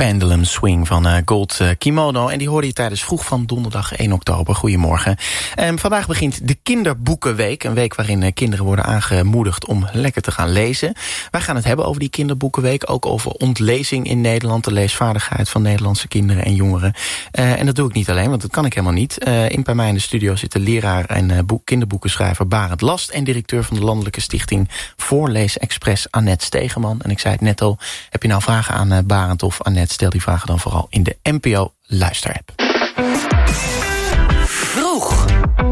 Pendulum Swing van Gold Kimono. En die hoorde je tijdens vroeg van donderdag 1 oktober. Goedemorgen. Vandaag begint de Kinderboekenweek. Een week waarin kinderen worden aangemoedigd om lekker te gaan lezen. Wij gaan het hebben over die Kinderboekenweek. Ook over ontlezing in Nederland. De leesvaardigheid van Nederlandse kinderen en jongeren. En dat doe ik niet alleen, want dat kan ik helemaal niet. Bij mij in de studio zit de leraar en kinderboekenschrijver Barend Last. En directeur van de Landelijke Stichting Voorleesexpress Annette Stegeman. En ik zei het net al, heb je nou vragen aan Barend of Annette? Stel die vragen dan vooral in de NPO Luisterapp. Vroeg.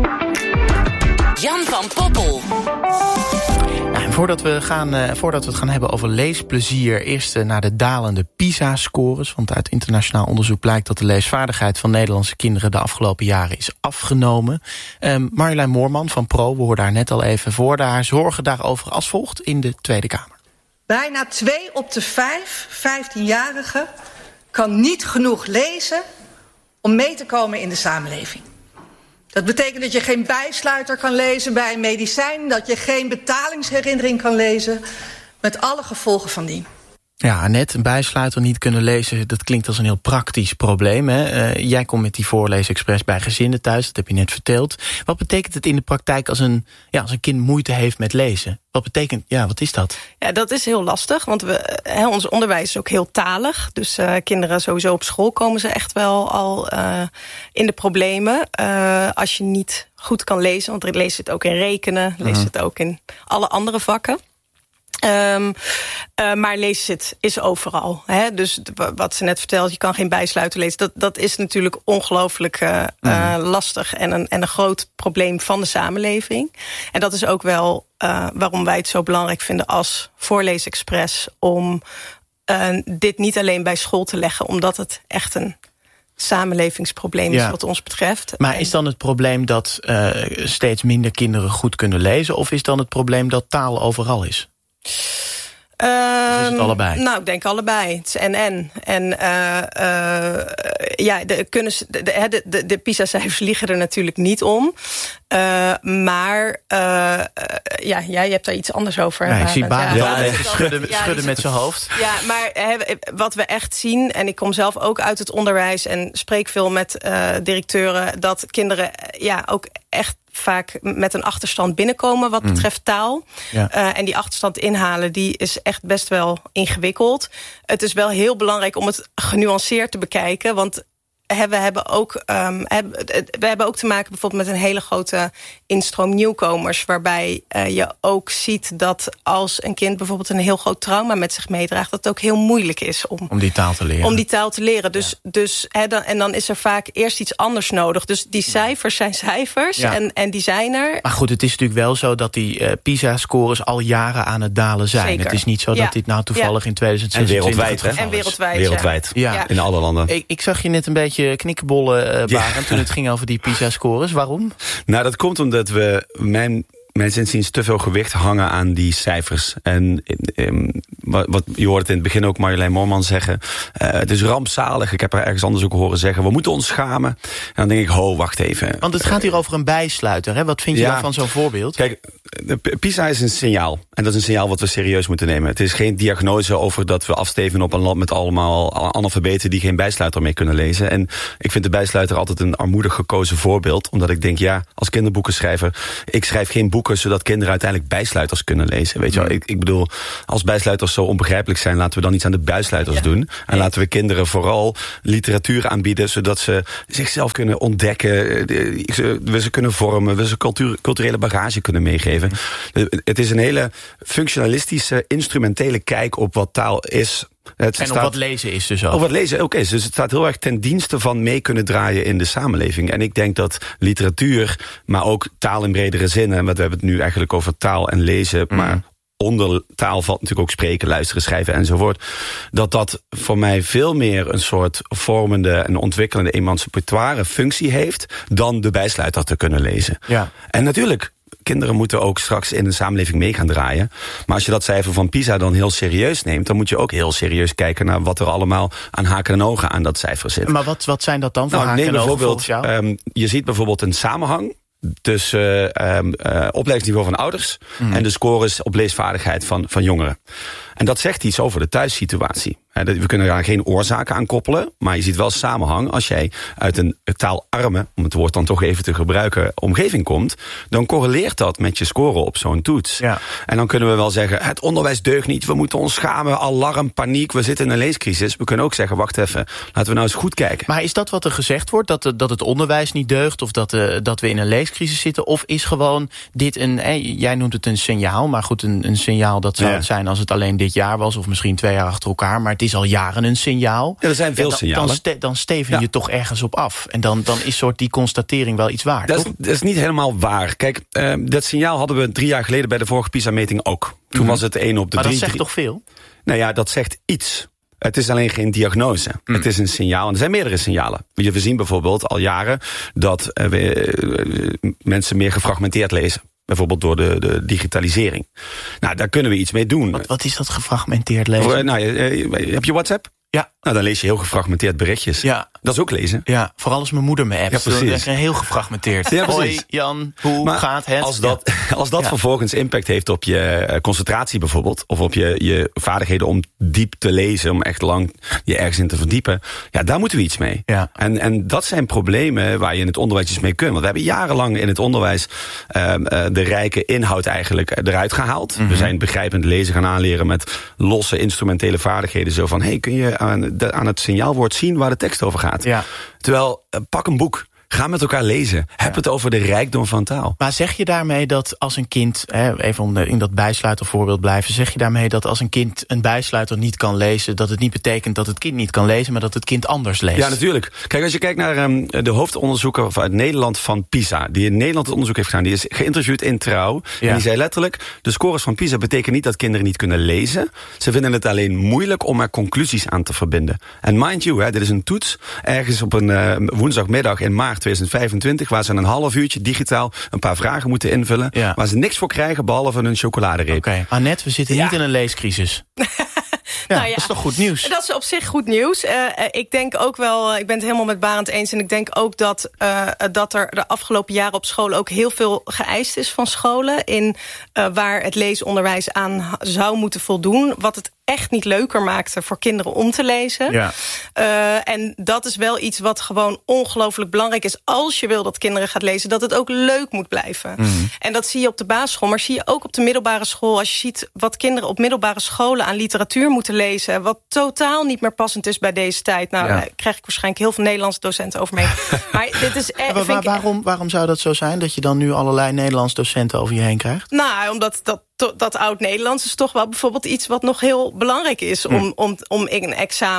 Jan van Poppel. En voordat we het gaan hebben over leesplezier, eerst naar de dalende PISA-scores. Want uit internationaal onderzoek blijkt dat de leesvaardigheid van Nederlandse kinderen de afgelopen jaren is afgenomen. Marjolein Moorman van Pro, we hoorden haar net al even voor, haar zorgen daarover als volgt in de Tweede Kamer. Bijna 2 op de 5 15-jarigen kan niet genoeg lezen om mee te komen in de samenleving. Dat betekent dat je geen bijsluiter kan lezen bij een medicijn, dat je geen betalingsherinnering kan lezen, met alle gevolgen van dien. Ja, Annette, een bijsluiter niet kunnen lezen, dat klinkt als een heel praktisch probleem. Hè? Jij komt met die voorleesexpress bij gezinnen thuis, dat heb je net verteld. Wat betekent het in de praktijk als een kind moeite heeft met lezen? Wat is dat? Ja, dat is heel lastig, want ons onderwijs is ook heel talig. Dus kinderen sowieso op school komen ze echt wel al in de problemen. Als je niet goed kan lezen, want lees het ook in rekenen, lees het ook in alle andere vakken. Maar leeszit is overal. Hè? Dus wat ze net vertelt, je kan geen bijsluiter lezen. Dat is natuurlijk ongelooflijk lastig en een groot probleem van de samenleving. En dat is ook wel waarom wij het zo belangrijk vinden als Voorleesexpress om dit niet alleen bij school te leggen, omdat het echt een samenlevingsprobleem is wat ons betreft. Maar is dan het probleem dat steeds minder kinderen goed kunnen lezen, of is dan het probleem dat taal overal is? Of is het allebei? Nou, ik denk allebei. Het is en. En de PISA-cijfers liegen er natuurlijk niet om. Maar jij hebt daar iets anders over. Ja, ik zie Barend schudden met zijn hoofd. Ja, maar wat we echt zien, en ik kom zelf ook uit het onderwijs en spreek veel met directeuren, dat kinderen ook echt vaak met een achterstand binnenkomen wat betreft taal. Ja. En die achterstand inhalen, die is echt best wel ingewikkeld. Het is wel heel belangrijk om het genuanceerd te bekijken, want we hebben ook te maken bijvoorbeeld met een hele grote instroom nieuwkomers, waarbij je ook ziet dat als een kind bijvoorbeeld een heel groot trauma met zich meedraagt, dat het ook heel moeilijk is om die taal te leren. Dus dan is er vaak eerst iets anders nodig. Dus die cijfers zijn cijfers en die zijn er. Maar goed, het is natuurlijk wel zo dat die PISA-scores al jaren aan het dalen zijn. Zeker. Het is niet zo dat dit nou toevallig in 2026 en wereldwijd. Ja. In alle landen. Ik zag je net een beetje knikkenbollen, Barend, toen het ging over die PISA-scores. Waarom? Nou, dat komt omdat we mijn inziens te veel gewicht hangen aan die cijfers. En wat je hoort het in het begin ook Marjolein Moorman zeggen. Het is rampzalig. Ik heb haar ergens anders ook horen zeggen, we moeten ons schamen. En dan denk ik, wacht even. Want het gaat hier over een bijsluiter. Hè? Wat vind je dan van zo'n voorbeeld? Kijk, PISA is een signaal. En dat is een signaal wat we serieus moeten nemen. Het is geen diagnose over dat we afsteven op een land met allemaal analfabeten die geen bijsluiter mee kunnen lezen. En ik vind de bijsluiter altijd een armoedig gekozen voorbeeld. Omdat ik denk, als kinderboekenschrijver, ik schrijf geen boeken zodat kinderen uiteindelijk bijsluiters kunnen lezen. Weet je wel? Ik bedoel, als bijsluiters zo onbegrijpelijk zijn, laten we dan iets aan de bijsluiters doen. En laten we kinderen vooral literatuur aanbieden, zodat ze zichzelf kunnen ontdekken, we ze kunnen vormen, we ze culturele bagage kunnen meegeven. Het is een hele functionalistische, instrumentele kijk op wat taal is. Op wat lezen is dus ook. Op wat lezen ook is. Dus het staat heel erg ten dienste van mee kunnen draaien in de samenleving. En ik denk dat literatuur, maar ook taal in bredere zin, want we hebben het nu eigenlijk over taal en lezen, maar onder taal valt natuurlijk ook spreken, luisteren, schrijven enzovoort. Dat voor mij veel meer een soort vormende en ontwikkelende emancipatoire functie heeft dan de bijsluiter te kunnen lezen. Ja. En natuurlijk, kinderen moeten ook straks in een samenleving mee gaan draaien. Maar als je dat cijfer van PISA dan heel serieus neemt, dan moet je ook heel serieus kijken naar wat er allemaal aan haken en ogen aan dat cijfer zit. Maar wat zijn dat dan voor haken en ogen volgens jou? Je ziet bijvoorbeeld een samenhang tussen opleidingsniveau van ouders en de scores op leesvaardigheid van jongeren. En dat zegt iets over de thuissituatie. We kunnen daar geen oorzaken aan koppelen, maar je ziet wel samenhang. Als jij uit een taalarme, om het woord dan toch even te gebruiken, omgeving komt, dan correleert dat met je scoren op zo'n toets. Ja. En dan kunnen we wel zeggen, het onderwijs deugt niet, we moeten ons schamen, alarm, paniek, we zitten in een leescrisis. We kunnen ook zeggen, wacht even, laten we nou eens goed kijken. Maar is dat wat er gezegd wordt, dat het onderwijs niet deugt, of dat we in een leescrisis zitten, of is gewoon dit jij noemt het een signaal, maar goed, een signaal dat zou het zijn als het alleen dit jaar was, of misschien 2 jaar achter elkaar, maar het is al jaren een signaal. Ja, er zijn veel signalen. Dan steven je toch ergens op af. En dan is die constatering wel iets waard. Dat is niet helemaal waar. Kijk, dat signaal hadden we 3 jaar geleden bij de vorige PISA-meting ook. Toen was het 1 op de 3. Maar dat zegt toch veel? Nou ja, dat zegt iets. Het is alleen geen diagnose. Het is een signaal. En er zijn meerdere signalen. We zien bijvoorbeeld al jaren dat mensen meer gefragmenteerd lezen. Bijvoorbeeld door de digitalisering. Nou, daar kunnen we iets mee doen. Wat is dat gefragmenteerd lezen? Heb je WhatsApp? Ja. Nou, dan lees je heel gefragmenteerd berichtjes. Ja. Dat is ook lezen. Ja, vooral als mijn moeder me appt. Ja, precies. Dan heel gefragmenteerd. Ja, hoi, Jan, hoe gaat het? Als dat vervolgens impact heeft op je concentratie bijvoorbeeld, of op je vaardigheden om diep te lezen, om echt lang je ergens in te verdiepen, ja, daar moeten we iets mee. Ja. En dat zijn problemen waar je in het onderwijs iets mee kunt. Want we hebben jarenlang in het onderwijs de rijke inhoud eigenlijk eruit gehaald. We zijn begrijpend lezen gaan aanleren met losse instrumentele vaardigheden. Zo van, kun je aan het signaalwoord zien waar de tekst over gaat? Ja. Terwijl, pak een boek. Ga met elkaar lezen. Heb het over de rijkdom van taal. Maar zeg je daarmee dat als een kind, even om in dat bijsluitervoorbeeld blijven, zeg je daarmee dat als een kind een bijsluiter niet kan lezen, dat het niet betekent dat het kind niet kan lezen, maar dat het kind anders leest? Ja, natuurlijk. Kijk, als je kijkt naar de hoofdonderzoeker uit Nederland van PISA, die in Nederland het onderzoek heeft gedaan, die is geïnterviewd in Trouw. Ja. En die zei letterlijk, de scores van PISA betekenen niet dat kinderen niet kunnen lezen. Ze vinden het alleen moeilijk om er conclusies aan te verbinden. En mind you, dit is een toets ergens op een woensdagmiddag in maart 2025, waar ze een half uurtje digitaal een paar vragen moeten invullen, waar ze niks voor krijgen behalve een chocoladereep. Oké. Annette, we zitten niet in een leescrisis. Dat is toch goed nieuws? Dat is op zich goed nieuws. Ik denk ook wel, ik ben het helemaal met Barend eens, en ik denk ook dat er de afgelopen jaren op scholen ook heel veel geëist is van scholen in waar het leesonderwijs aan zou moeten voldoen, wat het echt niet leuker maakte voor kinderen om te lezen. Ja. En dat is wel iets wat gewoon ongelooflijk belangrijk is. Als je wil dat kinderen gaan lezen, dat het ook leuk moet blijven. En dat zie je op de basisschool, maar zie je ook op de middelbare school. Als je ziet wat kinderen op middelbare scholen aan literatuur moeten lezen, wat totaal niet meer passend is bij deze tijd. Nou, krijg ik waarschijnlijk heel veel Nederlandse docenten over mee. Maar dit is waarom zou dat zo zijn, dat je dan nu allerlei Nederlandse docenten over je heen krijgt? Nou, omdat dat oud-Nederlands is toch wel bijvoorbeeld iets wat nog heel belangrijk is om in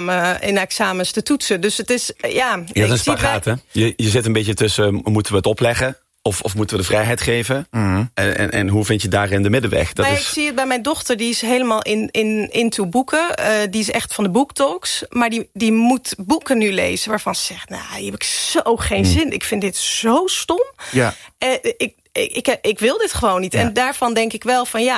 examens te toetsen. Dus het is, dat is een spagaat, hè? Je zit een beetje tussen, moeten we het opleggen? Of moeten we de vrijheid geven? En hoe vind je daarin de middenweg? Ik zie het bij mijn dochter, die is helemaal into boeken. Die is echt van de boektalks. Maar die moet boeken nu lezen waarvan ze zegt, nou, hier heb ik zo geen zin. Ik vind dit zo stom. Ja. Ik wil dit gewoon niet. Ja. En daarvan denk ik wel van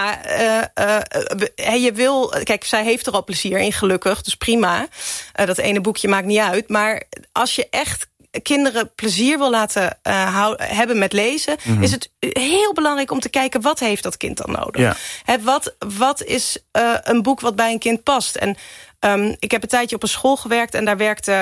je wil. Kijk, zij heeft er al plezier in, gelukkig. Dus prima. Dat ene boekje maakt niet uit. Maar als je echt kinderen plezier wil laten hebben met lezen, is het heel belangrijk om te kijken, wat heeft dat kind dan nodig? Ja. Wat is een boek wat bij een kind past? En ik heb een tijdje op een school gewerkt en daar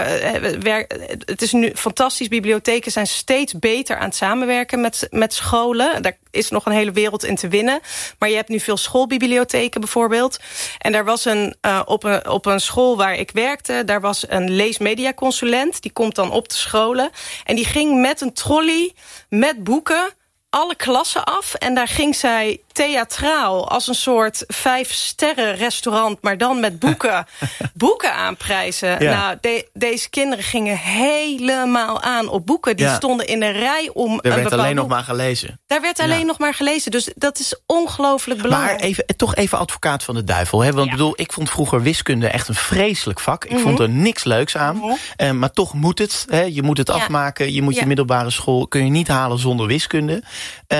het is nu fantastisch. Bibliotheken zijn steeds beter aan het samenwerken met scholen. Daar is nog een hele wereld in te winnen. Maar je hebt nu veel schoolbibliotheken bijvoorbeeld. En daar was op een school waar ik werkte, daar was een leesmediaconsulent. Die komt dan op de scholen. En die ging met een trolley met boeken alle klassen af. En daar ging zij theatraal als een soort 5-sterren restaurant, maar dan met boeken aanprijzen. Ja. Nou, deze kinderen gingen helemaal aan op boeken. Die stonden in een rij om er werd alleen nog maar gelezen. Daar werd alleen nog maar gelezen. Dus dat is ongelooflijk belangrijk. Maar toch even advocaat van de duivel. Hè? Want ik vond vroeger wiskunde echt een vreselijk vak. Ik vond er niks leuks aan. Maar toch moet het. Hè? Je moet het afmaken. Je moet je middelbare school kun je niet halen zonder wiskunde.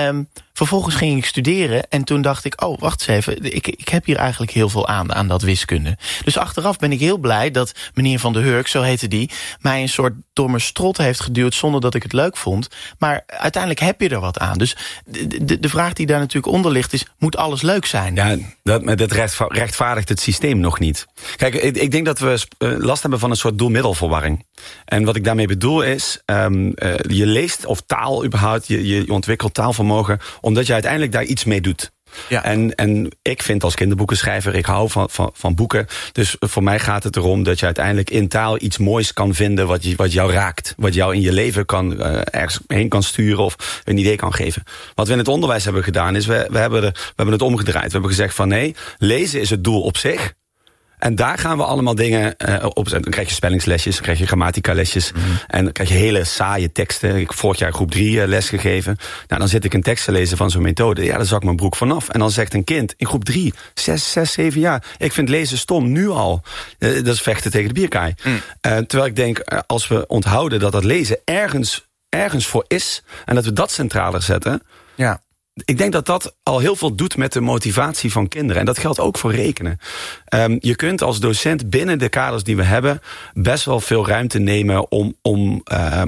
Vervolgens ging ik studeren en toen dacht ik, oh, wacht eens even, ik heb hier eigenlijk heel veel aan dat wiskunde. Dus achteraf ben ik heel blij dat meneer Van der Hurk, zo heette die, mij een soort door mijn strot heeft geduwd zonder dat ik het leuk vond. Maar uiteindelijk heb je er wat aan. Dus de vraag die daar natuurlijk onder ligt is, moet alles leuk zijn? Ja, dat rechtvaardigt het systeem nog niet. Kijk, ik denk dat we last hebben van een soort doel-middelverwarring. En wat ik daarmee bedoel is, je leest of taal überhaupt, je ontwikkelt taalvermogen, omdat je uiteindelijk daar iets mee doet. Ja. En ik vind als kinderboekenschrijver, ik hou van boeken. Dus voor mij gaat het erom dat je uiteindelijk in taal iets moois kan vinden wat jou raakt. Wat jou in je leven ergens heen kan sturen of een idee kan geven. Wat we in het onderwijs hebben gedaan is, we hebben het omgedraaid. We hebben gezegd van nee, lezen is het doel op zich. En daar gaan we allemaal dingen op. Dan krijg je spellingslesjes, dan krijg je grammatica-lesjes. En dan krijg je hele saaie teksten. Ik heb vorig jaar groep 3 les gegeven. Nou, dan zit ik een tekst te lezen van zo'n methode. Ja, daar zak ik mijn broek vanaf. En dan zegt een kind in groep 3, 6, 7 jaar... ik vind lezen stom, nu al. Dat is vechten tegen de bierkaai. Terwijl ik denk, als we onthouden dat lezen ergens voor is... en dat we dat centraler zetten... Ja. Ik denk dat dat al heel veel doet met de motivatie van kinderen. En dat geldt ook voor rekenen. Je kunt als docent binnen de kaders die we hebben best wel veel ruimte nemen om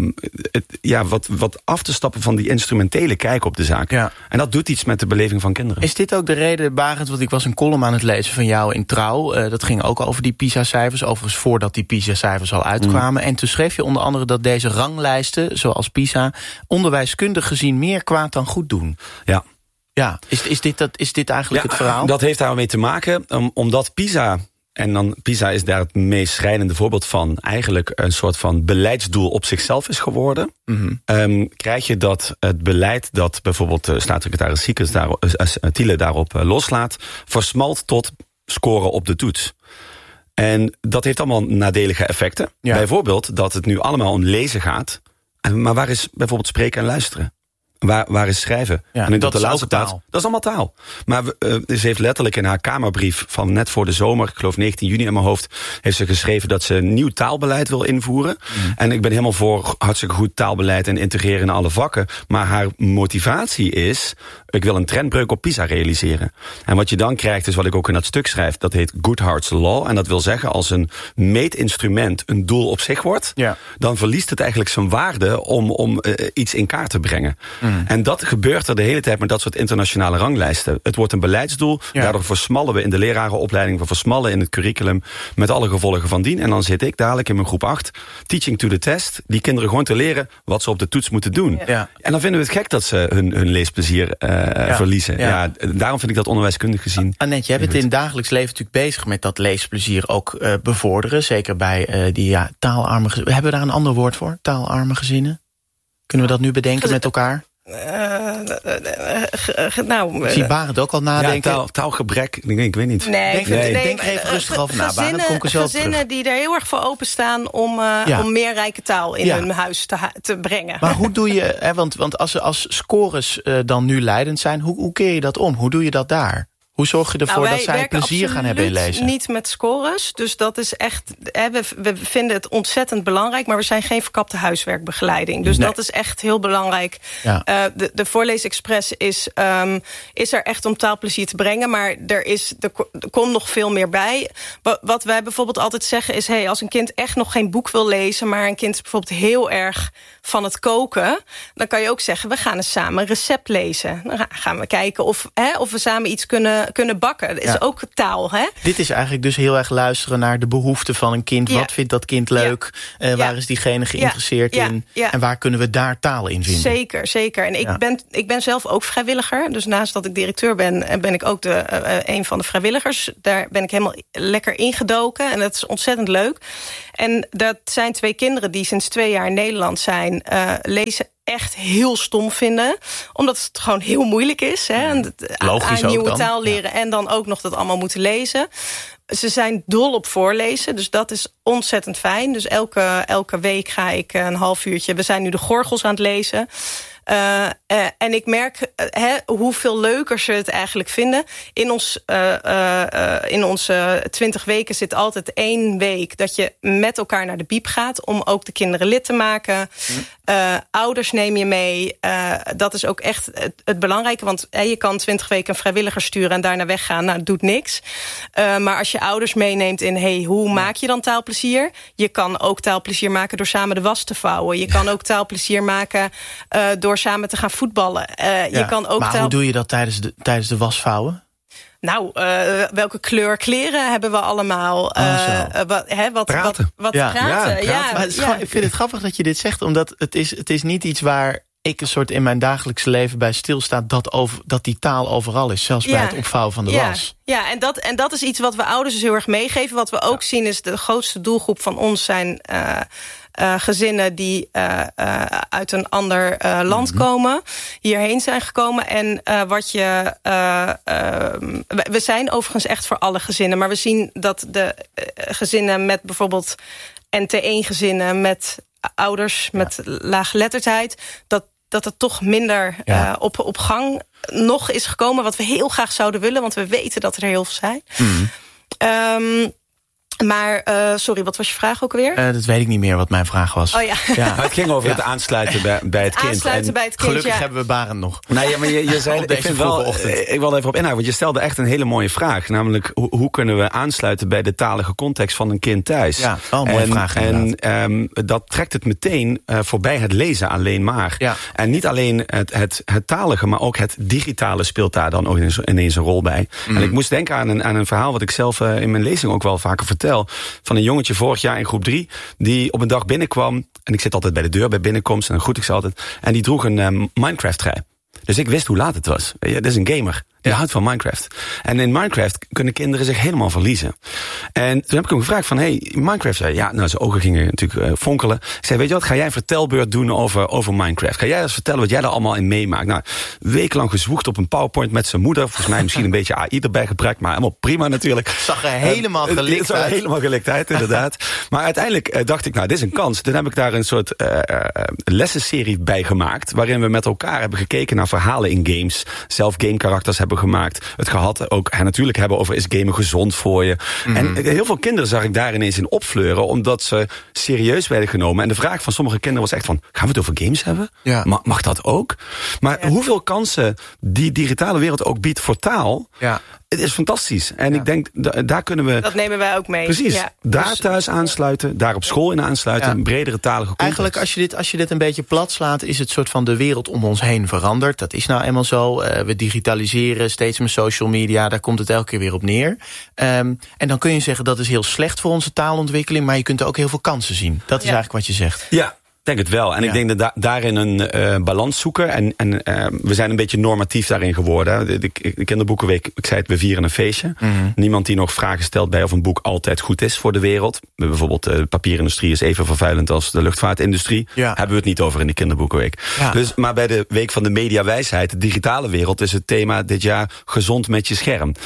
wat af te stappen van die instrumentele kijk op de zaak. Ja. En dat doet iets met de beleving van kinderen. Is dit ook de reden, Barend, want ik was een column aan het lezen van jou in Trouw. Dat ging ook over die PISA-cijfers, overigens voordat die PISA-cijfers al uitkwamen. En toen schreef je onder andere dat deze ranglijsten, zoals PISA, onderwijskundig gezien meer kwaad dan goed doen. Ja, is dit eigenlijk het verhaal? Dat heeft daarmee te maken, omdat PISA... en dan PISA is daar het meest schrijnende voorbeeld van... eigenlijk een soort van beleidsdoel op zichzelf is geworden. Krijg je dat het beleid dat bijvoorbeeld staatssecretaris Thiele daarop loslaat... versmalt tot scoren op de toets. En dat heeft allemaal nadelige effecten. Ja. Bijvoorbeeld dat het nu allemaal om lezen gaat. Maar waar is bijvoorbeeld spreken en luisteren? Waar is schrijven? Ja, en dat is ook taal. Dat is allemaal taal. Maar ze heeft letterlijk in haar Kamerbrief van net voor de zomer... ik geloof 19 juni in mijn hoofd... heeft ze geschreven dat ze een nieuw taalbeleid wil invoeren. En ik ben helemaal voor hartstikke goed taalbeleid... en integreren in alle vakken. Maar haar motivatie is... ik wil een trendbreuk op PISA realiseren. En wat je dan krijgt is wat ik ook in dat stuk schrijf... dat heet Goodhart's Law. En dat wil zeggen als een meetinstrument een doel op zich wordt... dan verliest het eigenlijk zijn waarde om iets in kaart te brengen. En dat gebeurt er de hele tijd met dat soort internationale ranglijsten. Het wordt een beleidsdoel. Ja. Daardoor versmallen we in de lerarenopleiding. We versmallen in het curriculum met alle gevolgen van dien. En dan zit ik dadelijk in mijn groep 8, teaching to the test. Die kinderen gewoon te leren wat ze op de toets moeten doen. Ja. En dan vinden we het gek dat ze hun leesplezier verliezen. Ja, daarom vind ik dat onderwijskundig gezien. Annette, jij bent in het dagelijks leven natuurlijk bezig met dat leesplezier ook bevorderen. Zeker bij die taalarme gezinnen. Hebben we daar een ander woord voor? Taalarme gezinnen? Kunnen we dat nu bedenken met elkaar? Zie Barend ook al nadenken. Ja, taalgebrek, ik weet niet. Denk even rustig over na, Barend. Kom ik er zo gezinnen die er heel erg voor openstaan om meer rijke taal in hun huis te brengen. Maar hoe doe je, want als scores dan nu leidend zijn, hoe keer je dat om? Hoe doe je dat daar? Hoe zorg je ervoor dat zij plezier gaan hebben in lezen? Niet met scores. Dus dat is echt. We vinden het ontzettend belangrijk, maar we zijn geen verkapte huiswerkbegeleiding. Dus dat is echt heel belangrijk. Ja. De Voorleesexpress is er echt om taalplezier te brengen, maar er komt nog veel meer bij. Wat wij bijvoorbeeld altijd zeggen is: als een kind echt nog geen boek wil lezen, maar een kind is bijvoorbeeld heel erg van het koken, dan kan je ook zeggen: we gaan eens samen een recept lezen. Dan gaan we kijken of we samen iets kunnen bakken. Dat is ook taal, hè? Dit is eigenlijk dus heel erg luisteren naar de behoeften van een kind. Ja. Wat vindt dat kind leuk? Waar is diegene geïnteresseerd in? Ja. En waar kunnen we daar taal in vinden? Zeker. En ik ben zelf ook vrijwilliger. Dus naast dat ik directeur ben ik ook een van de vrijwilligers. Daar ben ik helemaal lekker ingedoken. En dat is ontzettend leuk. En dat zijn 2 kinderen die sinds 2 jaar in Nederland zijn. Lezen echt heel stom vinden. Omdat het gewoon heel moeilijk is. Logisch aan nieuwe ook taal leren en dan ook nog dat allemaal moeten lezen. Ze zijn dol op voorlezen, dus dat is ontzettend fijn. Dus elke week ga ik een half uurtje. We zijn nu de Gorgels aan het lezen. En ik merk hoeveel leuker ze het eigenlijk vinden. In onze 20 weken zit altijd 1 week dat je met elkaar naar de biep gaat, om ook de kinderen lid te maken. Ouders neem je mee. Dat is ook echt het belangrijke. Want je kan 20 weken een vrijwilliger sturen en daarna weggaan. Nou, dat doet niks. Maar als je ouders meeneemt in hoe maak je dan taalplezier? Je kan ook taalplezier maken door samen de was te vouwen. Je kan ook taalplezier maken door samen te gaan voetballen. Je kan ook maar hoe doe je dat tijdens de wasvouwen? Nou, welke kleur kleren hebben we allemaal? Praten. Praten. Ja, maar ik vind het grappig dat je dit zegt, omdat het is niet iets waar ik een soort in mijn dagelijkse leven bij stilsta dat die taal overal is, zelfs bij het opvouwen van de was. Ja, en dat is iets wat we ouders dus heel erg meegeven. Wat we ook zien is de grootste doelgroep van ons zijn gezinnen die uit een ander land komen, hierheen zijn gekomen. En we zijn overigens echt voor alle gezinnen, maar we zien dat de gezinnen met bijvoorbeeld NT1-gezinnen, met ouders met laaggeletterdheid, dat het toch minder op gang nog is gekomen, wat we heel graag zouden willen, want we weten dat er heel veel zijn. Maar, sorry, wat was je vraag ook weer? Dat weet ik niet meer wat mijn vraag was. Oh ja. Maar het ging over het aansluiten bij het kind. Aansluiten bij het kind, gelukkig hebben we Barend nog. Nou ja, maar je zei, ik wil even op inhouden, want je stelde echt een hele mooie vraag. Namelijk, hoe kunnen we aansluiten bij de talige context van een kind thuis? Ja, wel een mooie vraag inderdaad. En dat trekt het meteen voorbij het lezen alleen maar. Ja. En niet alleen het talige, maar ook het digitale speelt daar dan ook ineens een rol bij. En ik moest denken aan een verhaal wat ik zelf in mijn lezing ook wel vaker vertel. Van een jongetje vorig jaar in groep 3... die op een dag binnenkwam. En ik zit altijd bij de deur bij binnenkomst. En dan groet ik ze altijd. En die droeg een Minecraft-trui. Dus ik wist hoe laat het was. Dat is een gamer. Die houdt van Minecraft. En in Minecraft kunnen kinderen zich helemaal verliezen. En toen heb ik hem gevraagd van, Minecraft? Zei, zijn ogen gingen natuurlijk fonkelen. Ik zei, weet je wat, ga jij een vertelbeurt doen over Minecraft? Ga jij eens vertellen wat jij daar allemaal in meemaakt? Nou, wekenlang gezwoegd op een PowerPoint met zijn moeder. Volgens mij misschien een beetje AI erbij gebruikt, maar helemaal prima natuurlijk. Zag er helemaal gelikt uit. Helemaal gelikt uit, inderdaad. Maar uiteindelijk dacht ik, dit is een kans. Toen heb ik daar een soort lessenserie bij gemaakt, waarin we met elkaar hebben gekeken naar verhalen in games. Zelf gamekarakters hebben gemaakt. Het gehad ook natuurlijk hebben over, is gamen gezond voor je? En heel veel kinderen zag ik daar ineens in opfleuren, omdat ze serieus werden genomen. En de vraag van sommige kinderen was echt van, gaan we het over games hebben? Ja. Mag dat ook? Maar hoeveel kansen die digitale wereld ook biedt voor taal, het is fantastisch. En ik denk, daar kunnen we... Dat nemen wij ook mee. Precies. Ja. Daar thuis aansluiten, daar op school in aansluiten, een bredere talige context. Eigenlijk, als je dit een beetje plat slaat, is het soort van de wereld om ons heen veranderd. Dat is nou eenmaal zo. We digitaliseren steeds met social media. Daar komt het elke keer weer op neer. En dan kun je zeggen, dat is heel slecht voor onze taalontwikkeling, maar je kunt er ook heel veel kansen zien. Dat is eigenlijk wat je zegt. Ja. Ik denk het wel. En ik denk dat daarin een balans zoeken. En we zijn een beetje normatief daarin geworden. De kinderboekenweek, ik zei het, we vieren een feestje. Niemand die nog vragen stelt bij of een boek altijd goed is voor de wereld. Bijvoorbeeld de papierindustrie is even vervuilend als de luchtvaartindustrie. Hebben we het niet over in de kinderboekenweek. Ja. Maar bij de week van de mediawijsheid, de digitale wereld, is het thema dit jaar gezond met je scherm.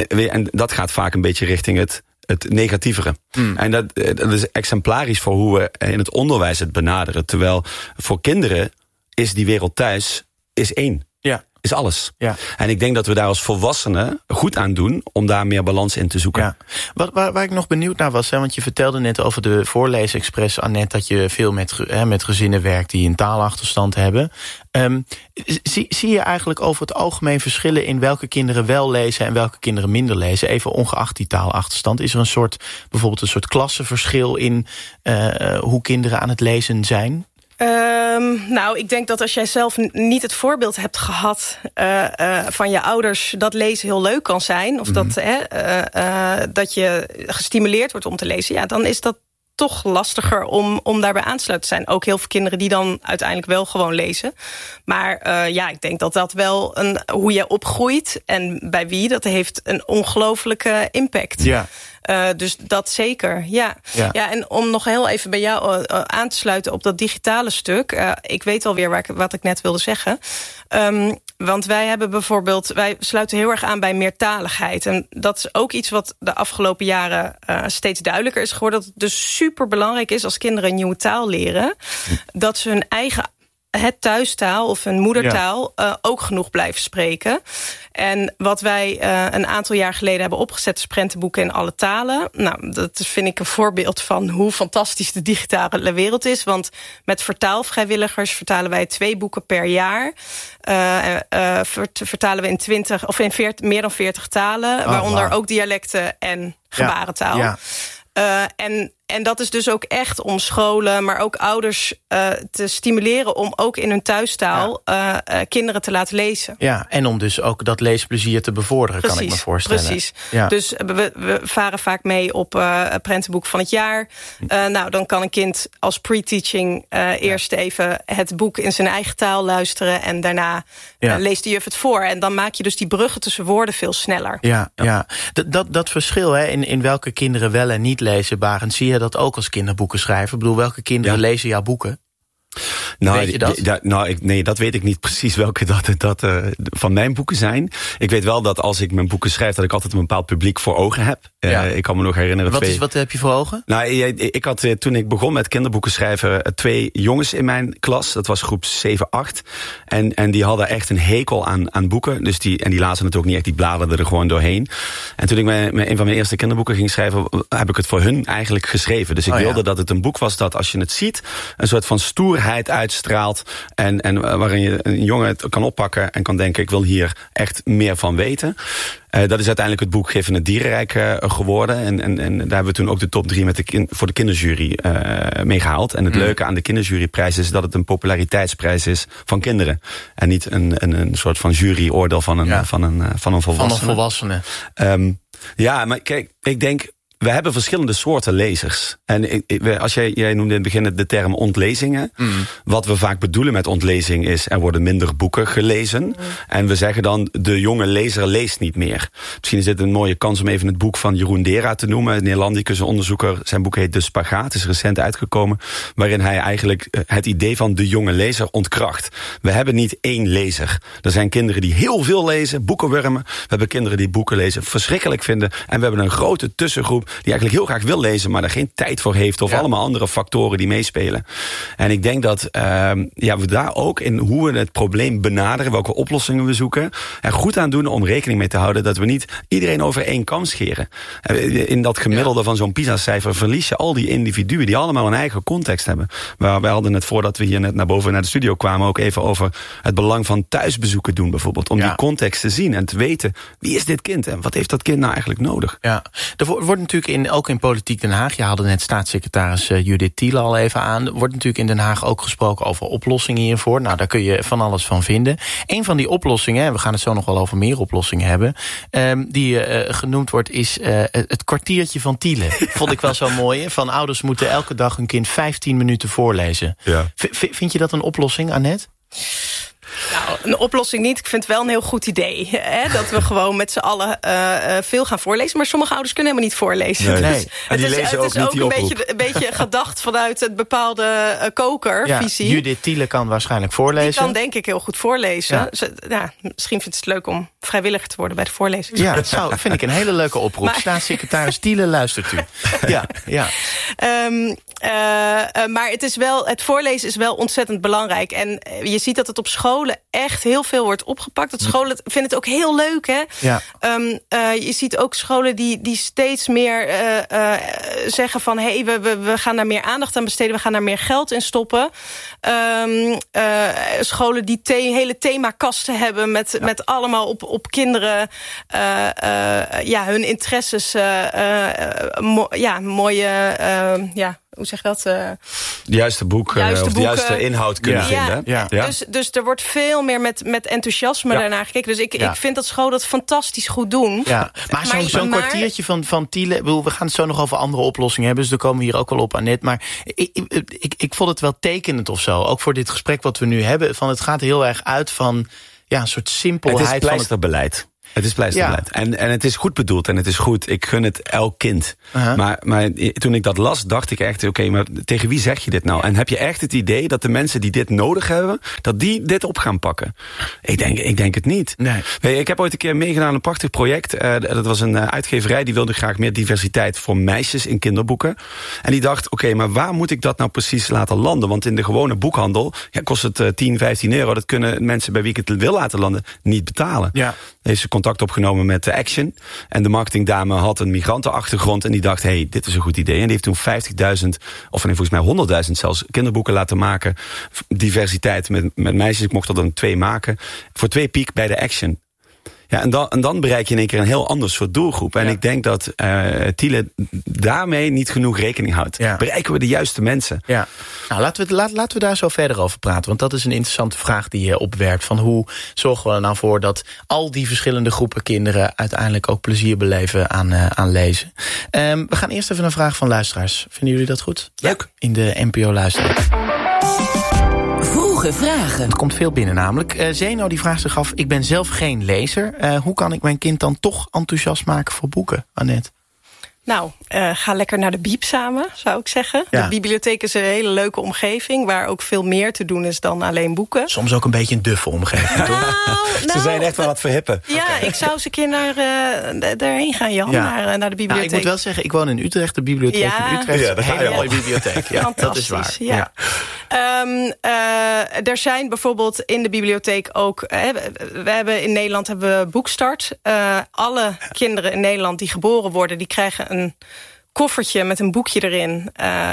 En dat gaat vaak een beetje richting het negatievere. En dat is exemplarisch voor hoe we in het onderwijs het benaderen. Terwijl voor kinderen is die wereld thuis is één. Ja. Is alles. Ja. En ik denk dat we daar als volwassenen goed aan doen om daar meer balans in te zoeken. Ja. Waar ik nog benieuwd naar was, want je vertelde net over de voorleesexpress, Annette, dat je veel met gezinnen werkt die een taalachterstand hebben. Zie je eigenlijk over het algemeen verschillen in welke kinderen wel lezen en welke kinderen minder lezen, even ongeacht die taalachterstand? Is er bijvoorbeeld een soort klassenverschil in hoe kinderen aan het lezen zijn? Nou, ik denk dat als jij zelf niet het voorbeeld hebt gehad van je ouders, dat lezen heel leuk kan zijn, of dat je gestimuleerd wordt om te lezen, dan is dat toch lastiger om daarbij aansluiten te zijn. Ook heel veel kinderen die dan uiteindelijk wel gewoon lezen. Maar ik denk dat wel hoe je opgroeit en bij wie, dat heeft een ongelofelijke impact. Ja. Dus dat zeker, ja. En om nog heel even bij jou aan te sluiten op dat digitale stuk. Ik weet alweer wat ik net wilde zeggen. Want wij hebben wij sluiten heel erg aan bij meertaligheid. En dat is ook iets wat de afgelopen jaren steeds duidelijker is geworden. Dat het dus super belangrijk is als kinderen een nieuwe taal leren, dat ze hun eigen het thuistaal of hun moedertaal ook genoeg blijven spreken. En wat wij een aantal jaar geleden hebben opgezet is prentenboeken in alle talen. Nou, dat vind ik een voorbeeld van hoe fantastisch de digitale wereld is. Want met vertaalvrijwilligers vertalen wij 2 boeken per jaar. Vertalen we in meer dan 40 talen. Waaronder ook dialecten en gebarentaal. Ja. En dat is dus ook echt om scholen, maar ook ouders te stimuleren om ook in hun thuistaal kinderen te laten lezen. Ja, en om dus ook dat leesplezier te bevorderen, kan ik me voorstellen. Precies. Ja. Dus we varen vaak mee op prentenboek van het jaar. Nou, dan kan een kind als pre-teaching eerst even het boek in zijn eigen taal luisteren en daarna leest de juf het voor. En dan maak je dus die bruggen tussen woorden veel sneller. Ja. Dat verschil in welke kinderen wel en niet lezen, Barend, zie je dat ook als kinderboekenschrijver? Ik bedoel, welke kinderen lezen jouw boeken? Nou, weet je dat? Nee, dat weet ik niet precies welke dat van mijn boeken zijn. Ik weet wel dat als ik mijn boeken schrijf, dat ik altijd een bepaald publiek voor ogen heb. Ik kan me nog herinneren. Wat heb je voor ogen? Nou, ik had toen ik begon met kinderboeken schrijven 2 jongens in mijn klas. Dat was groep 7, 8. En die hadden echt een hekel aan boeken. Dus die lazen het ook niet echt, die bladerden er gewoon doorheen. En toen ik een van mijn eerste kinderboeken ging schrijven, heb ik het voor hun eigenlijk geschreven. Dus ik wilde dat het een boek was dat, als je het ziet, een soort van stoerheid uitstraalt. En waarin je een jongen het kan oppakken en kan denken, ik wil hier echt meer van weten. Dat is uiteindelijk het boek Gif in het Dierenrijk geworden. En daar hebben we toen ook de top 3 voor de kinderjury mee gehaald. En het leuke aan de kinderjuryprijs is dat het een populariteitsprijs is van kinderen. En niet een soort van juryoordeel van een volwassene. Maar kijk, ik denk, we hebben verschillende soorten lezers. En als jij noemde in het begin de term ontlezingen. Wat we vaak bedoelen met ontlezing is, er worden minder boeken gelezen. En we zeggen dan, de jonge lezer leest niet meer. Misschien is dit een mooie kans om even het boek van Jeroen Dera te noemen. Een Neerlandicus, een onderzoeker. Zijn boek heet De Spagaat, is recent uitgekomen. Waarin hij eigenlijk het idee van de jonge lezer ontkracht. We hebben niet 1 lezer. Er zijn kinderen die heel veel lezen, boekenwurmen. We hebben kinderen die boeken lezen verschrikkelijk vinden. En we hebben een grote tussengroep die eigenlijk heel graag wil lezen, maar daar geen tijd voor heeft, of allemaal andere factoren die meespelen. En ik denk dat we daar ook in hoe we het probleem benaderen, welke oplossingen we zoeken, er goed aan doen om rekening mee te houden dat we niet iedereen over 1 kam scheren. In dat gemiddelde van zo'n PISA-cijfer verlies je al die individuen die allemaal een eigen context hebben. Wij hadden het, voordat we hier net naar boven naar de studio kwamen, ook even over het belang van thuisbezoeken doen bijvoorbeeld. Om die context te zien en te weten, wie is dit kind en wat heeft dat kind nou eigenlijk nodig? Ja, er wordt natuurlijk ook in Politiek Den Haag, je haalde net staatssecretaris Judith Thiele al even aan, wordt natuurlijk in Den Haag ook gesproken over oplossingen hiervoor. Nou, daar kun je van alles van vinden. Een van die oplossingen, en we gaan het zo nog wel over meer oplossingen hebben, die genoemd wordt, is het kwartiertje van Thiele. Vond ik wel zo mooi, hè? Van ouders moeten elke dag hun kind 15 minuten voorlezen. Ja. Vind je dat een oplossing, Annette? Nou, een oplossing niet. Ik vind het wel een heel goed idee. Hè? Dat we gewoon met z'n allen veel gaan voorlezen. Maar sommige ouders kunnen helemaal niet voorlezen. Nee. Dus het is ook een beetje gedacht vanuit het bepaalde kokervisie. Judith Thiele kan waarschijnlijk voorlezen. Die kan denk ik heel goed voorlezen. Misschien vindt het leuk om vrijwilliger te worden bij de voorlezing. Ja, dat vind ik een hele leuke oproep. Staatssecretaris Thiele, luistert u. Ja. Maar het voorlezen is wel ontzettend belangrijk. En je ziet dat het op scholen echt heel veel wordt opgepakt. Dat scholen vinden het ook heel leuk, hè? Ja. Je ziet ook scholen die steeds meer zeggen van, hey, we gaan daar meer aandacht aan besteden, we gaan daar meer geld in stoppen. Scholen die hele themakasten hebben met allemaal op kinderen hun interesses mooie hoe zeg je dat? De juiste boek, of de juiste inhoud kunnen vinden. Ja. Dus er wordt veel meer met enthousiasme daarnaar gekeken. Dus ik vind dat scholen dat fantastisch goed doen. Ja. Maar zo'n kwartiertje van Thiele, we gaan het zo nog over andere oplossingen hebben, dus daar komen we hier ook al op, Annette. Maar ik vond het wel tekenend of zo. Ook voor dit gesprek wat we nu hebben. Van het gaat heel erg uit van een soort simpelheid. Het is pleisterbeleid. Het is pleisterbeleid. Ja. En het is goed bedoeld en het is goed. Ik gun het elk kind. Maar toen ik dat las, dacht ik echt, oké, maar tegen wie zeg je dit nou? En heb je echt het idee dat de mensen die dit nodig hebben, dat die dit op gaan pakken? Ik denk het niet. Nee. Ik heb ooit een keer meegedaan aan een prachtig project. Dat was een uitgeverij, die wilde graag meer diversiteit voor meisjes in kinderboeken. En die dacht, oké, maar waar moet ik dat nou precies laten landen? Want in de gewone boekhandel kost het 10, 15 euro. Dat kunnen mensen bij wie ik het wil laten landen niet betalen. Ja. Heeft ze contact opgenomen met Action. En de marketingdame had een migrantenachtergrond. En die dacht, hey, dit is een goed idee. En die heeft toen 50.000, of nee, volgens mij 100.000 zelfs, kinderboeken laten maken. Diversiteit met meisjes. Ik mocht er dan 2 maken. Voor 2 piek bij de Action. Ja, en dan bereik je in één keer een heel ander soort doelgroep. En ik denk dat Thiele daarmee niet genoeg rekening houdt. Ja. Bereiken we de juiste mensen? Ja. Nou, laten we daar zo verder over praten. Want dat is een interessante vraag die je opwerpt. Van hoe zorgen we er nou voor dat al die verschillende groepen kinderen uiteindelijk ook plezier beleven aan lezen. We gaan eerst even een vraag van luisteraars. Vinden jullie dat goed? Leuk. In de NPO Luisteraar. Vragen. Het komt veel binnen namelijk. Zeno die vraagt zich af, ik ben zelf geen lezer. Hoe kan ik mijn kind dan toch enthousiast maken voor boeken, Annette? Nou, ga lekker naar de bieb samen, zou ik zeggen. Ja. De bibliotheek is een hele leuke omgeving, waar ook veel meer te doen is dan alleen boeken. Soms ook een beetje een duffe omgeving, toch? Ze zijn echt wel wat verhippen. Ja, ik zou eens een keer daarheen gaan, Jan, naar de bibliotheek. Nou, ik moet wel zeggen, ik woon in Utrecht, de bibliotheek in Utrecht. Ja, dat is een hele mooie bibliotheek. Ja, fantastisch, dat is waar. Ja. Er zijn bijvoorbeeld in de bibliotheek ook, we hebben in Nederland Boekstart. Alle kinderen in Nederland die geboren worden, die krijgen een koffertje met een boekje erin.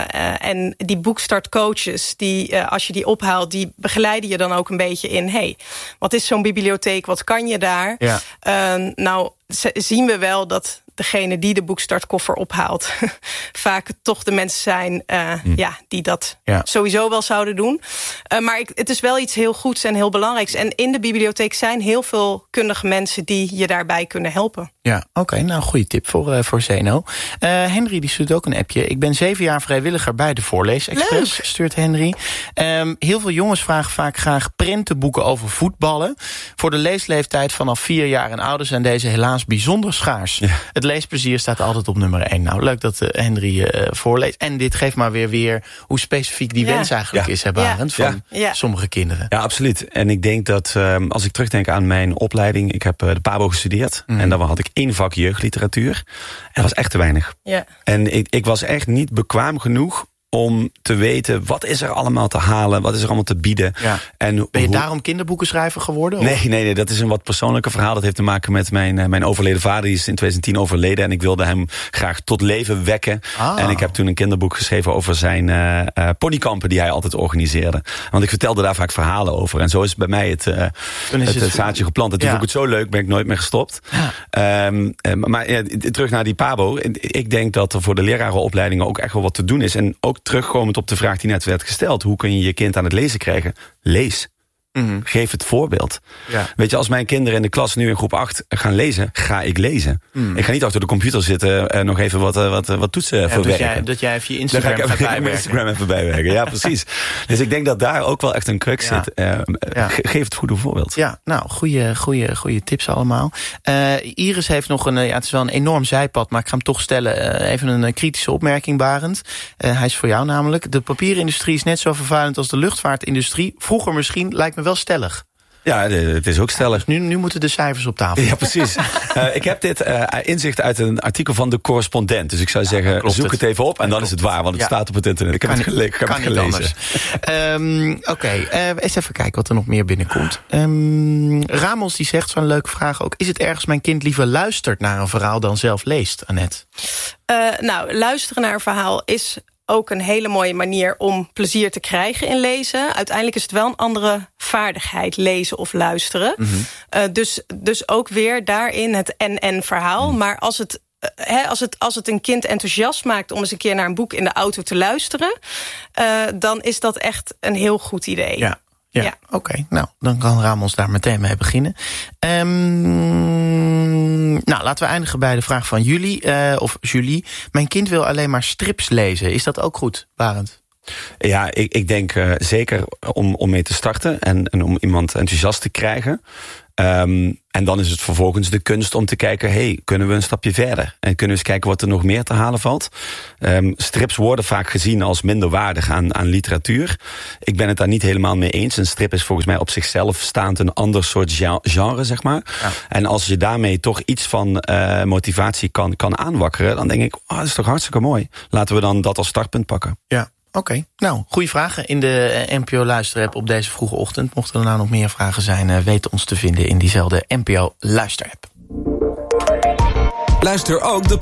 En die boekstartcoaches, als je die ophaalt, die begeleiden je dan ook een beetje in, hey, wat is zo'n bibliotheek, wat kan je daar? Ja. Nou, zien we wel dat degene die de boekstartkoffer ophaalt vaak toch de mensen zijn die dat sowieso wel zouden doen. Maar het is wel iets heel goeds en heel belangrijks. En in de bibliotheek zijn heel veel kundige mensen die je daarbij kunnen helpen. Ja, oké. Nou, goede tip voor Zeno. Henry die stuurt ook een appje. Ik ben 7 jaar vrijwilliger bij de Voorleesexpress, stuurt Henry. Heel veel jongens vragen vaak graag prentenboeken over voetballen. Voor de leesleeftijd vanaf 4 jaar en ouder zijn deze helaas bijzonder schaars. Ja. Het leesplezier staat altijd op nummer 1. Nou, leuk dat Henry voorleest. En dit geeft maar weer hoe specifiek die wens eigenlijk is, Barend, van sommige kinderen. Ja, absoluut. En ik denk dat, als ik terugdenk aan mijn opleiding, ik heb de PABO gestudeerd. En daar had ik 1 vak jeugdliteratuur. En dat was echt te weinig. Ja. En ik was echt niet bekwaam genoeg om te weten, wat is er allemaal te halen? Wat is er allemaal te bieden? Ja. En ben je daarom kinderboekenschrijver geworden? Nee, dat is een wat persoonlijker verhaal. Dat heeft te maken met mijn overleden vader. Die is in 2010 overleden. En ik wilde hem graag tot leven wekken. En ik heb toen een kinderboek geschreven over zijn ponykampen die hij altijd organiseerde. Want ik vertelde daar vaak verhalen over. En zo is bij mij het zaadje geplant. En toen vond ik het zo leuk, ben ik nooit meer gestopt. Ja. Maar terug naar die PABO. Ik denk dat er voor de lerarenopleidingen ook echt wel wat te doen is. En ook terugkomend op de vraag die net werd gesteld. Hoe kun je je kind aan het lezen krijgen? Lees. Mm-hmm. Geef het voorbeeld. Ja. Weet je, als mijn kinderen in de klas nu in groep 8 gaan lezen, ga ik lezen. Mm. Ik ga niet achter de computer zitten en nog even wat toetsen verwerken. Dat jij even je Instagram even bijwerken. Ja, precies. Dus ik denk dat daar ook wel echt een crux zit. Geef het goede voorbeeld. Ja, nou, goede tips allemaal. Iris heeft nog het is wel een enorm zijpad, maar ik ga hem toch stellen. Even een kritische opmerking, Barend. Hij is voor jou namelijk. De papierindustrie is net zo vervuilend als de luchtvaartindustrie. Vroeger misschien, lijkt me wel stellig. Ja, het is ook stellig. Dus nu moeten de cijfers op tafel. Ja, precies. Ik heb dit inzicht uit een artikel van De Correspondent. Dus ik zou zeggen, zoek het even op en dan is het waar. Want het staat op het internet. Ik heb het gelezen. Oké, eens even kijken wat er nog meer binnenkomt. Ramos die zegt, zo'n leuke vraag ook. Is het ergens mijn kind liever luistert naar een verhaal dan zelf leest, Annette? Luisteren naar een verhaal is ook een hele mooie manier om plezier te krijgen in lezen. Uiteindelijk is het wel een andere vaardigheid, lezen of luisteren. Mm-hmm. Dus ook weer daarin het en verhaal. Mm. Maar als het een kind enthousiast maakt om eens een keer naar een boek in de auto te luisteren, dan is dat echt een heel goed idee. Ja. Oké. Nou, dan kan Ramos daar meteen mee beginnen. Nou, laten we eindigen bij de vraag van Julie. Mijn kind wil alleen maar strips lezen. Is dat ook goed, Barend? Ja, ik denk zeker om mee te starten en om iemand enthousiast te krijgen. En dan is het vervolgens de kunst om te kijken, kunnen we een stapje verder? En kunnen we eens kijken wat er nog meer te halen valt? Strips worden vaak gezien als minder waardig aan literatuur. Ik ben het daar niet helemaal mee eens. Een strip is volgens mij op zichzelf staand een ander soort genre, zeg maar. Ja. En als je daarmee toch iets van motivatie kan aanwakkeren, dan denk ik, dat is toch hartstikke mooi. Laten we dan dat als startpunt pakken. Ja. Oké, nou, goede vragen in de NPO Luisterapp op deze vroege ochtend. Mochten er nou nog meer vragen zijn, weet ons te vinden in diezelfde NPO Luisterapp. Luister ook de